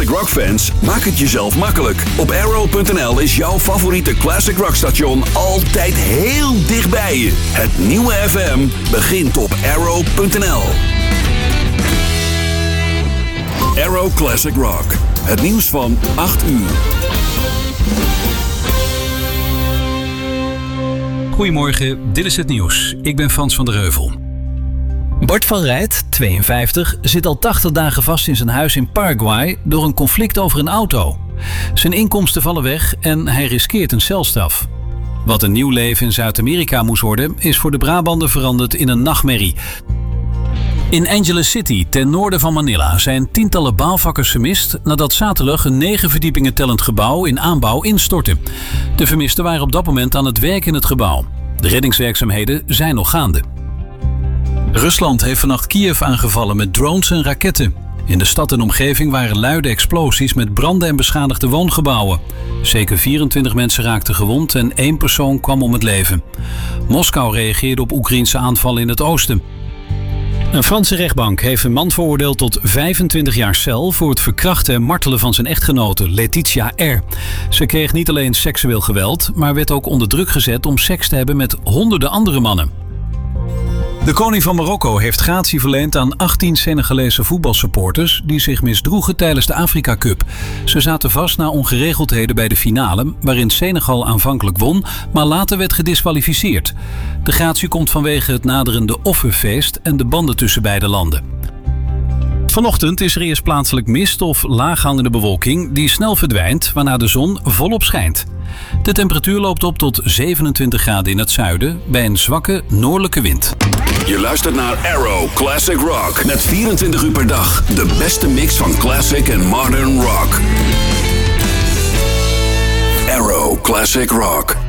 Classic Rock fans, maak het jezelf makkelijk. Op Arrow.nl is jouw favoriete Classic Rock station altijd heel dichtbij je. Het nieuwe FM begint op Arrow.nl. Arrow Classic Rock. Het nieuws van 8 uur. Goedemorgen, dit is het nieuws. Ik ben Frans van der Heuvel. Bart van Rijt, 52, zit al 80 dagen vast in zijn huis in Paraguay door een conflict over een auto. Zijn inkomsten vallen weg en hij riskeert een celstraf. Wat een nieuw leven in Zuid-Amerika moest worden, is voor de Brabander veranderd in een nachtmerrie. In Angeles City, ten noorden van Manila, zijn tientallen bouwvakkers vermist nadat zaterdag een 9 verdiepingen tellend gebouw in aanbouw instortte. De vermisten waren op dat moment aan het werk in het gebouw. De reddingswerkzaamheden zijn nog gaande. Rusland heeft vannacht Kiev aangevallen met drones en raketten. In de stad en omgeving waren luide explosies met branden en beschadigde woongebouwen. Zeker 24 mensen raakten gewond en 1 persoon kwam om het leven. Moskou reageerde op Oekraïense aanvallen in het oosten. Een Franse rechtbank heeft een man veroordeeld tot 25 jaar cel voor het verkrachten en martelen van zijn echtgenote Letitia R. Ze kreeg niet alleen seksueel geweld, maar werd ook onder druk gezet om seks te hebben met honderden andere mannen. De koning van Marokko heeft gratie verleend aan 18 Senegalese voetbalsupporters die zich misdroegen tijdens de Afrika Cup. Ze zaten vast na ongeregeldheden bij de finale, waarin Senegal aanvankelijk won, maar later werd gediskwalificeerd. De gratie komt vanwege het naderende offerfeest en de banden tussen beide landen. Vanochtend is er eerst plaatselijk mist of laaghangende bewolking die snel verdwijnt, waarna de zon volop schijnt. De temperatuur loopt op tot 27 graden in het zuiden bij een zwakke noordelijke wind. Je luistert naar Arrow Classic Rock met 24 uur per dag de beste mix van classic en modern rock. Arrow Classic Rock.